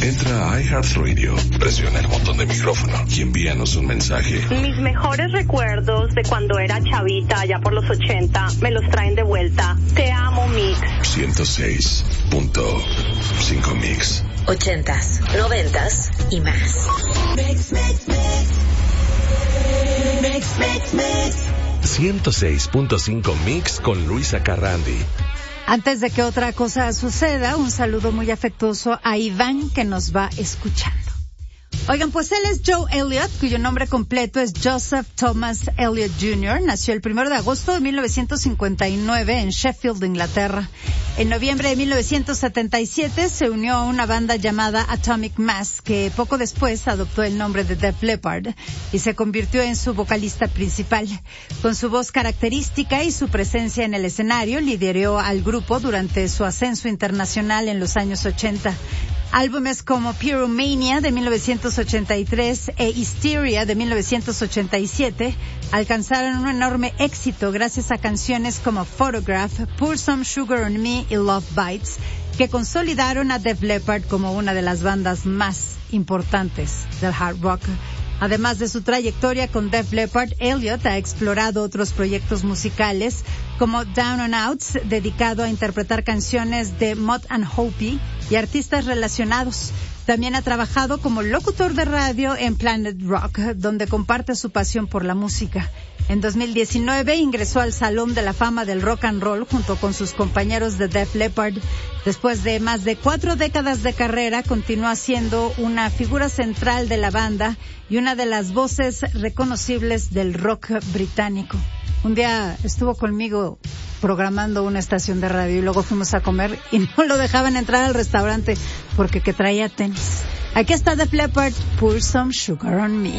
Entra a iHeartRadio, presiona el botón de micrófono y envíanos un mensaje. Mis mejores recuerdos de cuando era chavita, allá por los 80, me los traen de vuelta. Te amo, Mix. 106.5 Mix. 80s, 90s y más. Mix, mix, mix. Mix, mix, mix. 106.5 Mix con Luisa Carrandi. Antes de que otra cosa suceda, un saludo muy afectuoso a Iván, que nos va escuchando. Oigan, pues él es Joe Elliott, cuyo nombre completo es Joseph Thomas Elliott Jr. Nació el 1 de agosto de 1959 en Sheffield, Inglaterra. En noviembre de 1977 se unió a una banda llamada Atomic Mass, que poco después adoptó el nombre de Def Leppard y se convirtió en su vocalista principal. Con su voz característica y su presencia en el escenario, lideró al grupo durante su ascenso internacional en los años 80. Álbumes como Pyromania de 1983 e Hysteria de 1987 alcanzaron un enorme éxito gracias a canciones como Photograph, Pour Some Sugar on Me y Love Bites, que consolidaron a Def Leppard como una de las bandas más importantes del hard rock. Además de su trayectoria con Def Leppard, Elliott ha explorado otros proyectos musicales como Down and Outs, dedicado a interpretar canciones de Mott and Hope y artistas relacionados. También ha trabajado como locutor de radio en Planet Rock, donde comparte su pasión por la música. En 2019 ingresó al Salón de la Fama del Rock and Roll junto con sus compañeros de Def Leppard. Después de más de 4 décadas de carrera, continúa siendo una figura central de la banda y una de las voces reconocibles del rock británico. Un día estuvo conmigo programando una estación de radio y luego fuimos a comer y no lo dejaban entrar al restaurante porque que traía tenis. Aquí está Def Leppard, Pour Some Sugar on Me.